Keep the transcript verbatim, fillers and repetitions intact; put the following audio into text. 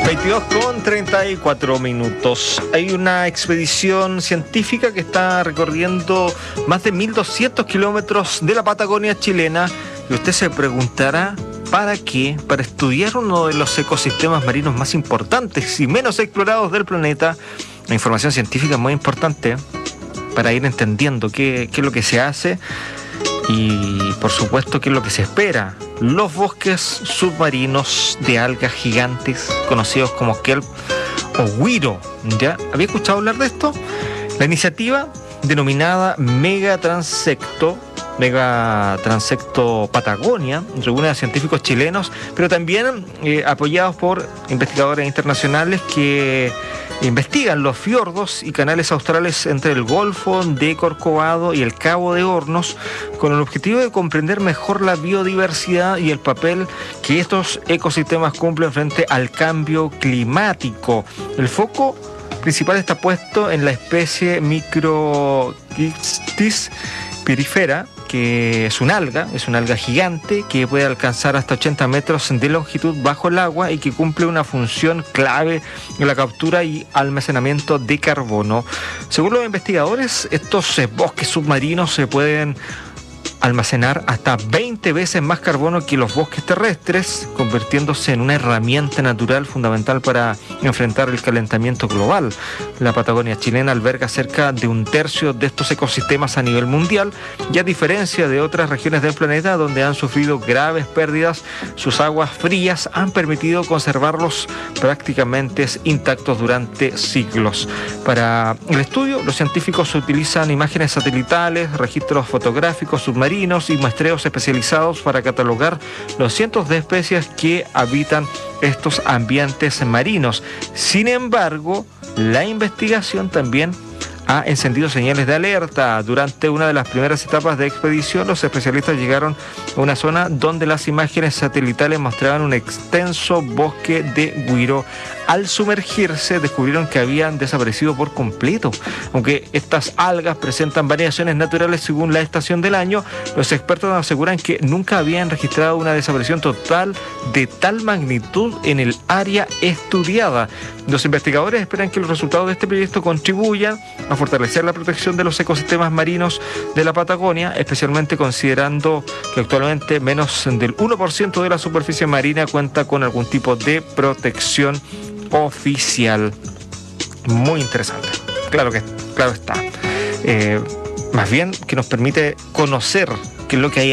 veintidós con treinta y cuatro minutos. Hay una expedición científica que está recorriendo más de mil doscientos kilómetros de la Patagonia chilena. Y usted se preguntará, ¿para qué? Para estudiar uno de los ecosistemas marinos más importantes y menos explorados del planeta. La información científica es muy importante para ir entendiendo qué, qué es lo que se hace y, por supuesto, qué es lo que se espera. Los bosques submarinos de algas gigantes, conocidos como kelp o güiro. ¿Ya? ¿Había escuchado hablar de esto? La iniciativa, denominada Megatransecto, Megatransecto Patagonia, reúne a científicos chilenos, pero también eh, apoyados por investigadores internacionales que investigan los fiordos y canales australes entre el Golfo de Corcovado y el Cabo de Hornos, con el objetivo de comprender mejor la biodiversidad y el papel que estos ecosistemas cumplen frente al cambio climático. El foco principal está puesto en la especie Microcystis pirifera, que es una alga, es una alga gigante que puede alcanzar hasta ochenta metros de longitud bajo el agua y que cumple una función clave en la captura y almacenamiento de carbono. Según los investigadores, estos bosques submarinos se pueden almacenar hasta veinte veces más carbono que los bosques terrestres, convirtiéndose en una herramienta natural fundamental para enfrentar el calentamiento global. La Patagonia chilena alberga cerca de un tercio de estos ecosistemas a nivel mundial, y a diferencia de otras regiones del planeta donde han sufrido graves pérdidas, sus aguas frías han permitido conservarlos prácticamente intactos durante siglos. Para el estudio, los científicos utilizan imágenes satelitales, registros fotográficos submarinos y muestreos especializados para catalogar los cientos de especies que habitan estos ambientes marinos. Sin embargo, la investigación también ha encendido señales de alerta. Durante una de las primeras etapas de expedición, los especialistas llegaron a una zona donde las imágenes satelitales mostraban un extenso bosque de güiro. Al sumergirse, descubrieron que habían desaparecido por completo. Aunque estas algas presentan variaciones naturales según la estación del año, los expertos aseguran que nunca habían registrado una desaparición total de tal magnitud en el área estudiada. Los investigadores esperan que los resultados de este proyecto contribuyan a fortalecer la protección de los ecosistemas marinos de la Patagonia, especialmente considerando que actualmente menos del uno por ciento de la superficie marina cuenta con algún tipo de protección oficial. Muy interesante. Claro que claro está. Eh, más bien que nos permite conocer qué es lo que hay